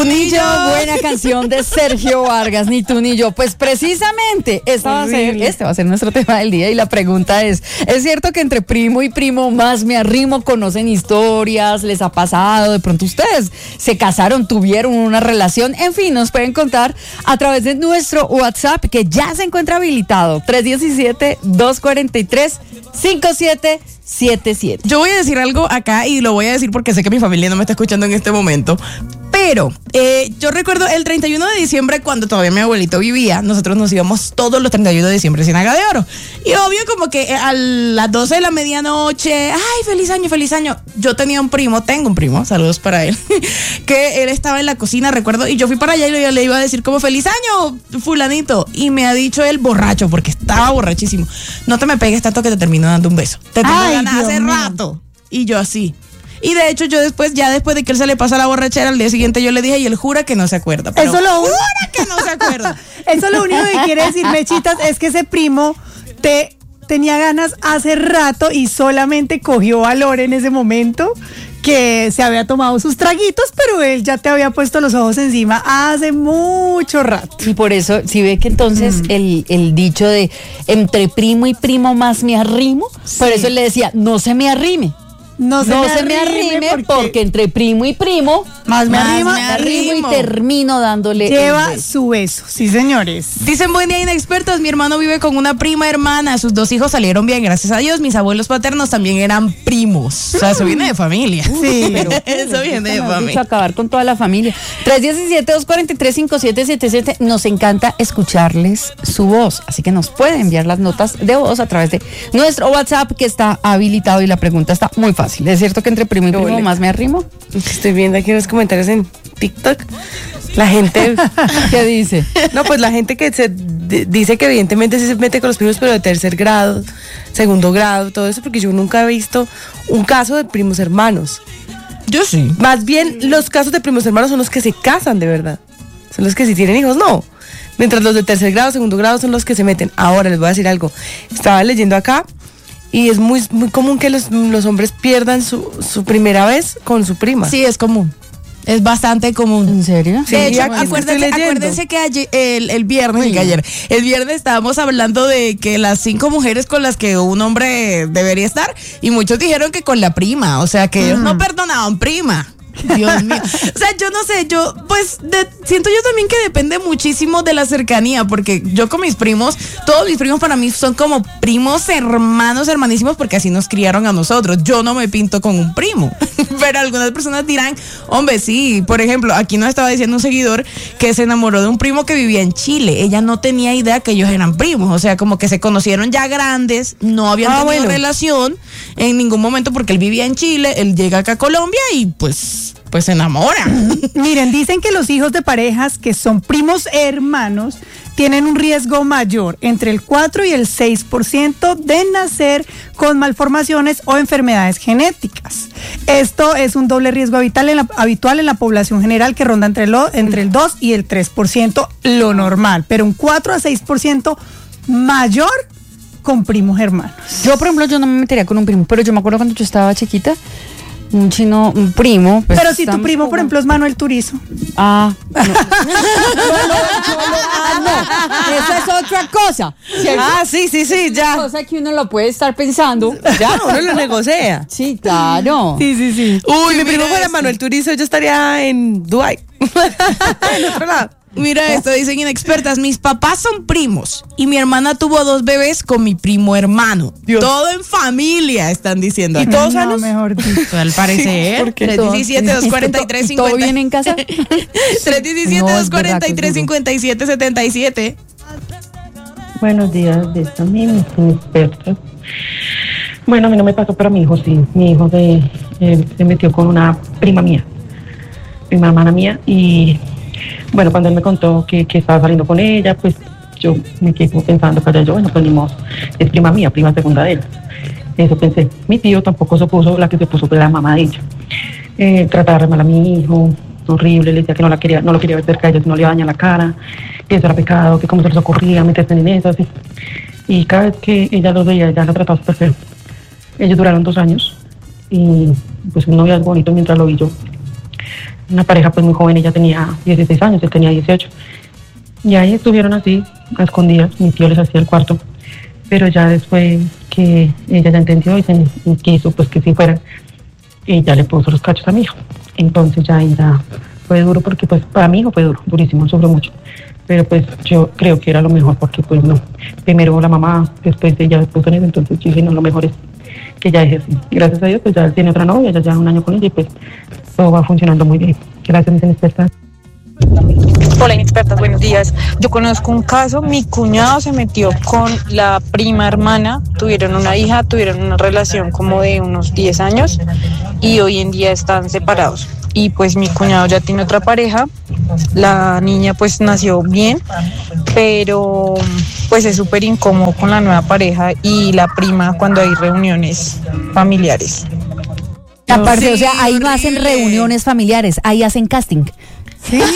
ni yo. Buena canción de Sergio Vargas, Ni tú ni yo. Pues precisamente este va a ser nuestro tema del día y la pregunta ¿es cierto que entre primo y primo más me arrimo, conocen historias, les ha pasado, de pronto ustedes se casaron, tuvieron una relación? En fin, nos pueden contar a través de nuestro WhatsApp que ya se encuentra habilitado, 317-243-5777. Yo voy a decir algo acá y lo voy a decir porque sé que mi familia no me está escuchando en este momento. Pero yo recuerdo el 31 de diciembre, cuando todavía mi abuelito vivía, nosotros nos íbamos todos los 31 de diciembre a Ciénaga de Oro. Y obvio, como que a las 12 de la medianoche, ¡ay, feliz año, feliz año! Yo tengo un primo, saludos para él, que él estaba en la cocina, recuerdo, y yo fui para allá y yo le iba a decir como feliz año, fulanito. Y me ha dicho él borracho, porque estaba borrachísimo: no te me pegues tanto que te termino dando un beso. Te tengo ganas hace rato. Y yo así. Y de hecho yo después de que él se le pasa la borrachera, al día siguiente yo le dije y él jura que no se acuerda. Pero jura que no se acuerda. Eso lo único que quiere decir, Mechitas, es que ese primo tenía ganas hace rato y solamente cogió valor en ese momento, que se había tomado sus traguitos, pero él ya te había puesto los ojos encima hace mucho rato. Y por eso, si ve que entonces el dicho de entre primo y primo más me arrimo, sí. Por eso él le decía, no se me arrime. No se me arrime porque entre primo y primo más me arrimo y termino dándole. Lleva su beso, sí, señores. Dicen: buen día, inexpertos. Mi hermano vive con una prima hermana. Sus 2 hijos salieron bien, gracias a Dios. Mis abuelos paternos también eran primos. O sea, eso viene de familia. Sí, pero eso viene de familia. Acabar con toda la familia. 317-243-5777. Nos encanta escucharles su voz, así que nos pueden enviar las notas de voz a través de nuestro WhatsApp, que está habilitado, y la pregunta está muy fácil. ¿Es cierto que entre primo y primo más me arrimo? Estoy viendo aquí unos comentarios en TikTok. La gente... ¿Qué dice? No, pues la gente que dice que evidentemente sí se mete con los primos, pero de tercer grado, segundo grado, todo eso, porque yo nunca he visto un caso de primos hermanos. Yo sí. Más bien, los casos de primos hermanos son los que se casan de verdad. Son los que si tienen hijos, no. Mientras los de tercer grado, segundo grado son los que se meten. Ahora les voy a decir algo. Estaba leyendo acá y es muy, muy común que los hombres pierdan su primera vez con su prima. Sí, es común. Es bastante común. ¿En serio? Sí, de hecho, acuérdense que el viernes estábamos hablando de que las 5 mujeres con las que un hombre debería estar, y muchos dijeron que con la prima, o sea que ellos no perdonaban prima. Dios mío. O sea, yo no sé, siento yo también que depende muchísimo de la cercanía, porque yo con mis primos, todos mis primos para mí son como primos hermanos, hermanísimos, porque así nos criaron a nosotros. Yo no me pinto con un primo, pero algunas personas dirán, hombre, sí. Por ejemplo, aquí nos estaba diciendo un seguidor que se enamoró de un primo que vivía en Chile. Ella no tenía idea que ellos eran primos, o sea, como que se conocieron ya grandes, no habían tenido relación en ningún momento, porque él vivía en Chile, él llega acá a Colombia y pues se enamora. Miren, dicen que los hijos de parejas que son primos hermanos tienen un riesgo mayor, entre el 4 y el 6% de nacer con malformaciones o enfermedades genéticas. Esto es un doble riesgo habitual en la población general, que ronda entre el 2 y el 3%, lo normal, pero un 4 a 6% mayor con primos hermanos. Yo, por ejemplo, yo no me metería con un primo, pero yo me acuerdo cuando yo estaba chiquita, un primo. Pues, pero si tu primo, por ejemplo, es Manuel Turizo. No. No. Eso es otra cosa. Sí, ya. Cosa que uno lo puede estar pensando. Ya, uno lo negocia. Sí, claro. Sí. Uy, si mi primo fuera Manuel Turizo, yo estaría en Dubái. En otro lado. Mira esto, dicen inexpertas: mis papás son primos y mi hermana tuvo 2 bebés con mi primo hermano. Dios. Todo en familia, están diciendo. ¿Y todos sanos? Mejor dicho. Al parecer. 317-243-50. ¿Todo bien en casa? 317-243-5777. Buenos días, de esta misma inexperta. Bueno, a mí no me pasó, pero a mi hijo sí. Mi hijo se metió con una prima hermana mía, y bueno, cuando él me contó que estaba saliendo con ella, pues yo me quedé pensando para yo, bueno, pues ni modo, es prima mía, prima segunda de él. Eso pensé. Mi tío tampoco se opuso, la que se opuso fue la mamá de ella. Trataba re mal a mi hijo, horrible, le decía que no lo quería ver cerca de ella, que no le iba a dañar la cara, que eso era pecado, que cómo se les ocurría meterse en eso, así. Y cada vez que ella los veía, ella la trataba súper feo. Ellos duraron 2 años y pues un noviazgo bonito mientras lo vi yo. una pareja pues muy joven, ella tenía 16 años, él tenía 18. Y ahí estuvieron así, a escondidas, mi tío les hacía el cuarto. Pero ya después que ella ya entendió y quiso pues que sí fueran, y ya le puso los cachos a mi hijo. Entonces ya fue duro porque pues para mi hijo fue duro, durísimo, sufrió mucho. Pero pues yo creo que era lo mejor porque pues no, primero la mamá, después ella se puso en eso, entonces yo dije no, lo mejor es que ya deje así. Gracias a Dios pues ya él tiene otra novia, ya lleva un año con ella y pues todo va funcionando muy bien. Gracias, mis inexpertas. Hola inexpertas, buenos días. Yo conozco un caso, mi cuñado se metió con la prima hermana, tuvieron una hija, tuvieron una relación como de unos 10 años y hoy en día están separados. Y pues mi cuñado ya tiene otra pareja, la niña pues nació bien, pero pues es súper incómodo con la nueva pareja y la prima cuando hay reuniones familiares. Aparte, o sea, ahí no hacen reuniones familiares, ahí hacen casting. Sí.